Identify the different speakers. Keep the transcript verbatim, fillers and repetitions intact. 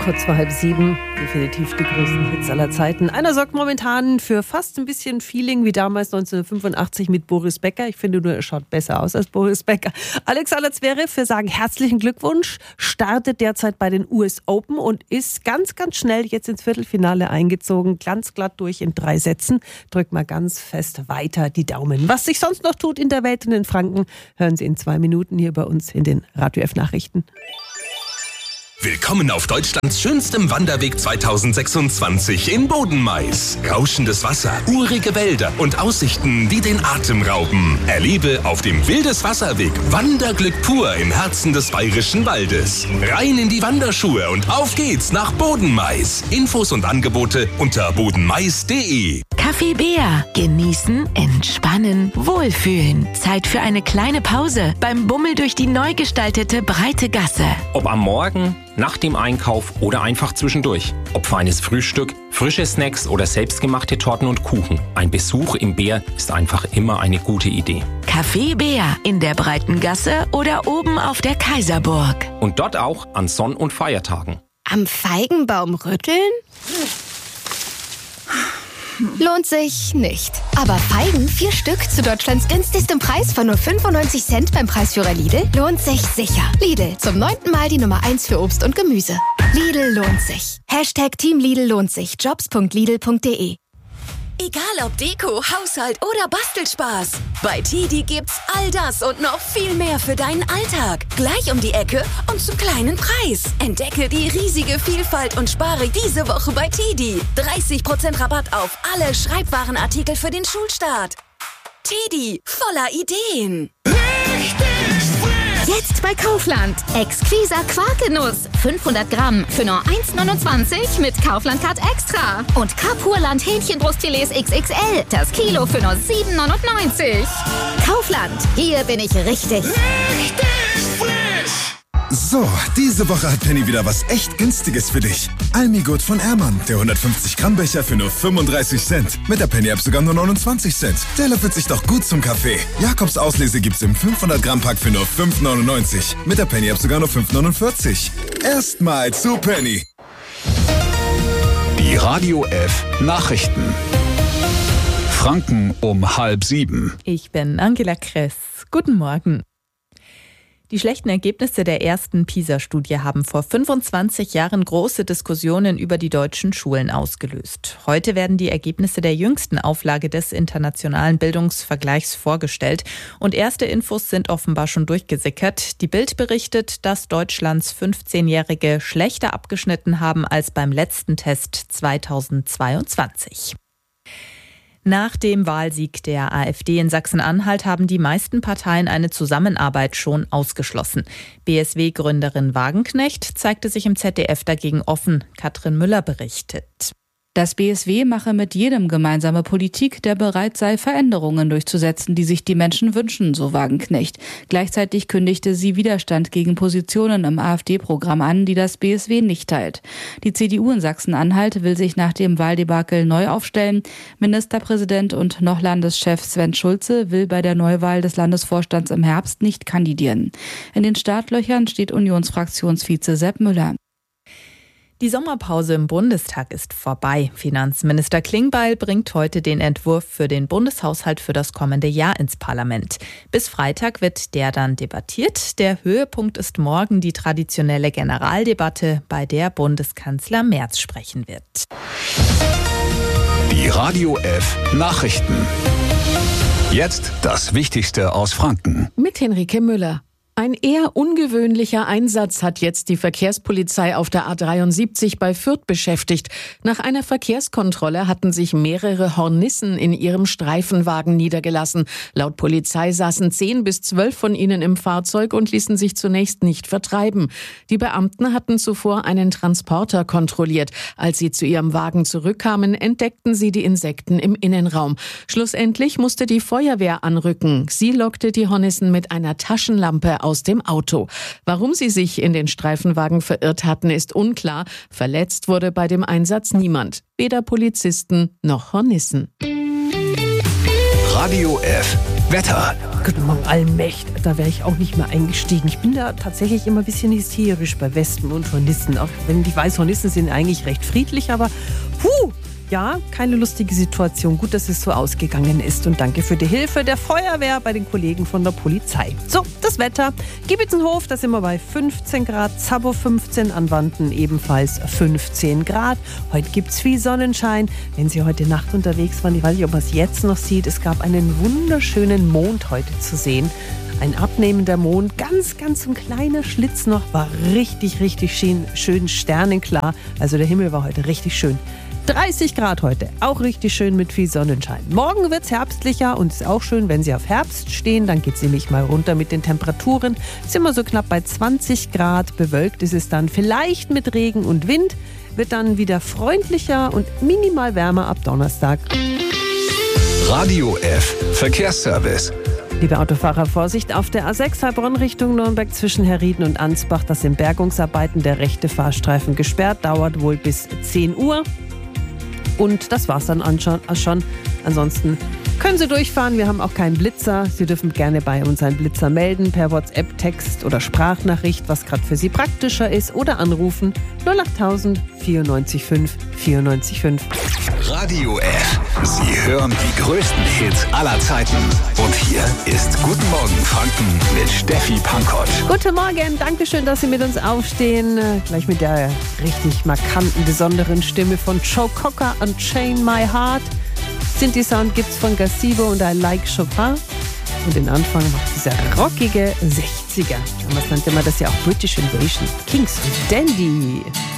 Speaker 1: Kurz vor halb sieben, definitiv die größten Hits aller Zeiten. Einer sorgt momentan für fast ein bisschen Feeling wie damals neunzehnhundertfünfundachtzig mit Boris Becker. Ich finde nur, er schaut besser aus als Boris Becker. Alexander Zverev, wir sagen herzlichen Glückwunsch, startet derzeit bei den U S Open und ist ganz, ganz schnell jetzt ins Viertelfinale eingezogen. Ganz glatt durch in drei Sätzen. Drückt mal ganz fest weiter die Daumen. Was sich sonst noch tut in der Welt und in Franken, hören Sie in zwei Minuten hier bei uns in den Radio F Nachrichten.
Speaker 2: Willkommen auf Deutschlands schönstem Wanderweg zweitausendsechsundzwanzig in Bodenmais. Rauschendes Wasser, urige Wälder und Aussichten, die den Atem rauben. Erlebe auf dem Wildeswasserweg Wanderglück pur im Herzen des Bayerischen Waldes. Rein in die Wanderschuhe und auf geht's nach Bodenmais. Infos und Angebote unter bodenmais punkt de.
Speaker 3: Café Bär. Genießen, entspannen, wohlfühlen. Zeit für eine kleine Pause beim Bummel durch die neu gestaltete breite Gasse.
Speaker 4: Ob am Morgen, nach dem Einkauf oder einfach zwischendurch. Ob feines Frühstück, frische Snacks oder selbstgemachte Torten und Kuchen. Ein Besuch im Bär ist einfach immer eine gute Idee.
Speaker 3: Café Bär in der breiten Gasse oder oben auf der Kaiserburg.
Speaker 4: Und dort auch an Sonn- und Feiertagen.
Speaker 5: Am Feigenbaum rütteln? Lohnt sich nicht. Aber Feigen, vier Stück zu Deutschlands günstigstem Preis von nur fünfundneunzig Cent beim Preisführer Lidl, lohnt sich sicher. Lidl, zum neunten Mal die Nummer eins für Obst und Gemüse. Lidl lohnt sich. Hashtag Team Lidl lohnt sich. jobs punkt lidl punkt de.
Speaker 6: Egal ob Deko, Haushalt oder Bastelspaß. Bei Tidi gibt's all das und noch viel mehr für deinen Alltag. Gleich um die Ecke und zum kleinen Preis. Entdecke die riesige Vielfalt und spare diese Woche bei Tidi. dreißig Prozent Rabatt auf alle Schreibwarenartikel für den Schulstart. Tidi, voller Ideen.
Speaker 5: Jetzt bei Kaufland. Exquiser Quarkenuss. fünfhundert Gramm für nur eins neunundzwanzig mit Kaufland-Card Extra. Und Kapurland Hähnchenbrustfilets X X L. Das Kilo für nur sieben neunundneunzig. Kaufland. Hier bin ich richtig.
Speaker 7: Richtig frisch. So, diese Woche hat Penny wieder was echt Günstiges für dich. Almigurt von Ehrmann, der hundertfünfzig Gramm Becher für nur fünfunddreißig Cent. Mit der Penny-App sogar nur neunundzwanzig Cent. Der löffelt sich doch gut zum Kaffee. Jakobs Auslese gibt's im fünfhundert Gramm Pack für nur fünf neunundneunzig. Mit der Penny-App sogar nur fünf neunundvierzig. Erstmal zu Penny.
Speaker 8: Die Radio F Nachrichten. Franken um halb sieben.
Speaker 9: Ich bin Angela Kress. Guten Morgen. Die schlechten Ergebnisse der ersten PISA-Studie haben vor fünfundzwanzig Jahren große Diskussionen über die deutschen Schulen ausgelöst. Heute werden die Ergebnisse der jüngsten Auflage des internationalen Bildungsvergleichs vorgestellt. Und erste Infos sind offenbar schon durchgesickert. Die Bild berichtet, dass Deutschlands fünfzehnjährige schlechter abgeschnitten haben als beim letzten Test zweitausendzweiundzwanzig. Nach dem Wahlsieg der AfD in Sachsen-Anhalt haben die meisten Parteien eine Zusammenarbeit schon ausgeschlossen. B S W-Gründerin Wagenknecht zeigte sich im Z D F dagegen offen. Katrin Müller berichtet.
Speaker 10: Das B S W mache mit jedem gemeinsame Politik, der bereit sei, Veränderungen durchzusetzen, die sich die Menschen wünschen, so Wagenknecht. Gleichzeitig kündigte sie Widerstand gegen Positionen im AfD-Programm an, die das B S W nicht teilt. Die C D U in Sachsen-Anhalt will sich nach dem Wahldebakel neu aufstellen. Ministerpräsident und noch Landeschef Sven Schulze will bei der Neuwahl des Landesvorstands im Herbst nicht kandidieren. In den Startlöchern steht Unionsfraktionsvize Sepp Müller.
Speaker 9: Die Sommerpause im Bundestag ist vorbei. Finanzminister Klingbeil bringt heute den Entwurf für den Bundeshaushalt für das kommende Jahr ins Parlament. Bis Freitag wird der dann debattiert. Der Höhepunkt ist morgen die traditionelle Generaldebatte, bei der Bundeskanzler Merz sprechen wird.
Speaker 8: Die Radio F Nachrichten. Jetzt das Wichtigste aus Franken.
Speaker 11: Mit Henrike Müller. Ein eher ungewöhnlicher Einsatz hat jetzt die Verkehrspolizei auf der A dreiundsiebzig bei Fürth beschäftigt. Nach einer Verkehrskontrolle hatten sich mehrere Hornissen in ihrem Streifenwagen niedergelassen. Laut Polizei saßen zehn bis zwölf von ihnen im Fahrzeug und ließen sich zunächst nicht vertreiben. Die Beamten hatten zuvor einen Transporter kontrolliert. Als sie zu ihrem Wagen zurückkamen, entdeckten sie die Insekten im Innenraum. Schlussendlich musste die Feuerwehr anrücken. Sie lockte die Hornissen mit einer Taschenlampe aus dem Auto. Warum sie sich in den Streifenwagen verirrt hatten, ist unklar. Verletzt wurde bei dem Einsatz niemand. Weder Polizisten noch Hornissen.
Speaker 8: Radio F Wetter.
Speaker 1: Guten Morgen, Allmächt. Da wäre ich auch nicht mehr eingestiegen. Ich bin da tatsächlich immer ein bisschen hysterisch bei Wespen und Hornissen. Auch wenn ich weiß, Hornissen sind eigentlich recht friedlich, aber puh, ja, keine lustige Situation. Gut, dass es so ausgegangen ist. Und danke für die Hilfe der Feuerwehr bei den Kollegen von der Polizei. So, das Wetter. Giebitzenhof, da sind wir bei fünfzehn Grad. Zabbo fünfzehn, an Wanten ebenfalls fünfzehn Grad. Heute gibt es viel Sonnenschein. Wenn Sie heute Nacht unterwegs waren, ich weiß nicht, ob man es jetzt noch sieht, es gab einen wunderschönen Mond heute zu sehen. Ein abnehmender Mond, ganz, ganz ein kleiner Schlitz noch, war richtig, richtig schön, schön sternenklar. Also der Himmel war heute richtig schön. dreißig Grad heute, auch richtig schön mit viel Sonnenschein. Morgen wird es herbstlicher und ist auch schön, wenn Sie auf Herbst stehen, dann geht es nämlich mal runter mit den Temperaturen. Sind wir so knapp bei zwanzig Grad, bewölkt ist es dann vielleicht mit Regen und Wind, wird dann wieder freundlicher und minimal wärmer ab Donnerstag.
Speaker 8: Radio F Verkehrsservice.
Speaker 1: Liebe Autofahrer, Vorsicht auf der A sechs Heilbronn Richtung Nürnberg zwischen Herrieden und Ansbach. Das sind Bergungsarbeiten, der rechte Fahrstreifen gesperrt, dauert wohl bis zehn Uhr. Und das war's dann schon. Ansonsten können Sie durchfahren. Wir haben auch keinen Blitzer. Sie dürfen gerne bei uns einen Blitzer melden per WhatsApp, Text oder Sprachnachricht, was gerade für Sie praktischer ist. Oder anrufen null acht tausend vierundneunzig fünf vierundneunzig fünf.
Speaker 8: Radio F. Sie hören die größten Hits aller Zeiten. Und hier ist Guten Morgen Franken mit Steffi Pankott.
Speaker 1: Guten Morgen, danke schön, dass Sie mit uns aufstehen. Gleich mit der richtig markanten, besonderen Stimme von Joe Cocker und Chain My Heart. Synthi-Sound gibt's von Gazebo und I Like Chopin. Und den Anfang macht dieser rockige sechziger. Damals nannte man das ja auch British Invasion. Kings und Dandy.